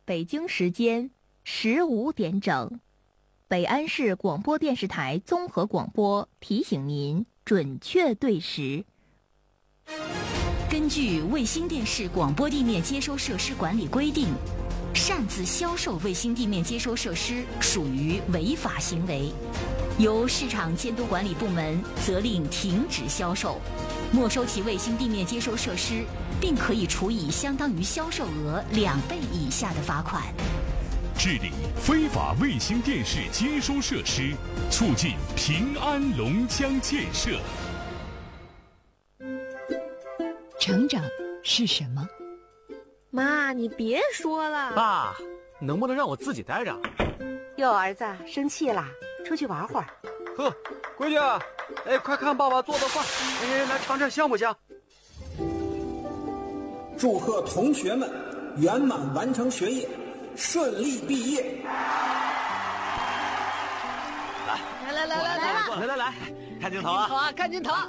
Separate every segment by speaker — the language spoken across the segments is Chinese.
Speaker 1: 北京时间15点整，北安市广播电视台综合广播提醒您准确对时。
Speaker 2: 根据卫星电视广播地面接收设施管理规定，擅自销售卫星地面接收设施属于违法行为，由市场监督管理部门责令停止销售，没收其卫星地面接收设施，并可以处以相当于销售额2倍以下的罚款。
Speaker 3: 治理非法卫星电视接收设施，促进平安龙江建设。
Speaker 4: 成长是什么？
Speaker 5: 妈，你别说了。
Speaker 6: 爸，能不能让我自己待着？
Speaker 5: 哟，儿子生气啦，出去玩会儿。
Speaker 6: 呵，闺女，哎，快看爸爸做的饭，哎，来尝尝香不香？
Speaker 7: 祝贺同学们圆满完成学业，顺利毕业。
Speaker 6: 来，看镜头啊！
Speaker 5: 看镜头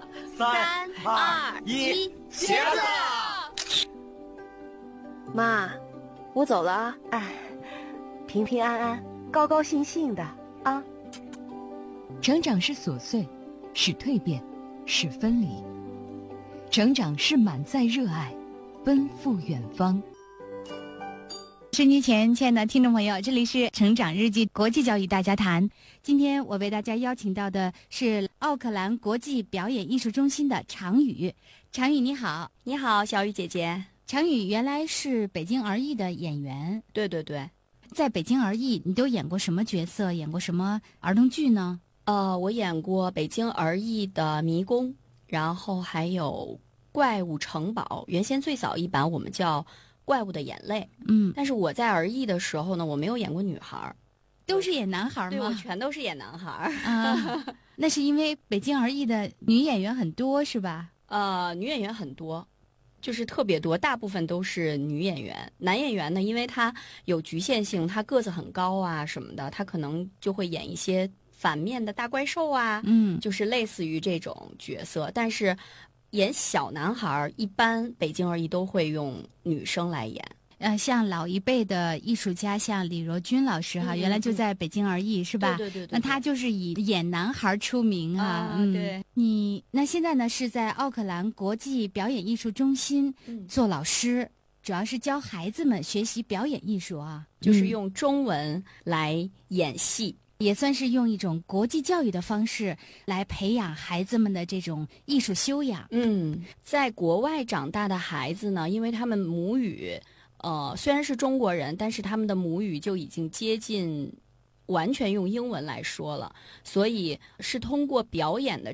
Speaker 5: ！3、2、1，
Speaker 6: 茄
Speaker 5: 子！妈，我走了啊！哎，平平安安，高高兴兴的啊！
Speaker 4: 成长是琐碎，是蜕变，是分离；成长是满载热爱，奔赴远方。
Speaker 8: 收音机前，亲爱的听众朋友，这里是成长日记国际教育大家谈。今天我为大家邀请到的是奥克兰国际表演艺术中心的常宇。常宇你好。
Speaker 9: 你好，小雨姐姐。
Speaker 8: 常宇原来是北京儿艺的演员。
Speaker 9: 对对对。
Speaker 8: 在北京儿艺你都演过什么角色，演过什么儿童剧呢？
Speaker 9: 我演过北京儿艺的迷宫，然后还有怪物城堡，原先最早一版我们叫怪物的眼泪。但是我在儿艺的时候呢，我没有演过女孩。
Speaker 8: 都是演男孩吗？
Speaker 9: 对，我全都是演男孩。
Speaker 8: 那是因为北京儿艺的女演员很多是吧？
Speaker 9: 女演员很多，就是特别多，大部分都是女演员。男演员呢，因为他有局限性，他个子很高啊什么的，他可能就会演一些反面的大怪兽啊，就是类似于这种角色。但是演小男孩，一般北京儿艺都会用女生来演。
Speaker 8: 像老一辈的艺术家，像李若君老师哈，原来就在北京儿艺是吧？
Speaker 9: 对。
Speaker 8: 那他就是以演男孩出名啊。
Speaker 9: 对。
Speaker 8: 你那现在呢是在奥克兰国际表演艺术中心做老师，主要是教孩子们学习表演艺术啊，
Speaker 9: 就是用中文来演戏。
Speaker 8: 也算是用一种国际教育的方式来培养孩子们的这种艺术修养。
Speaker 9: 在国外长大的孩子呢，因为他们母语虽然是中国人，但是他们的母语就已经接近完全用英文来说了，所以是通过表演的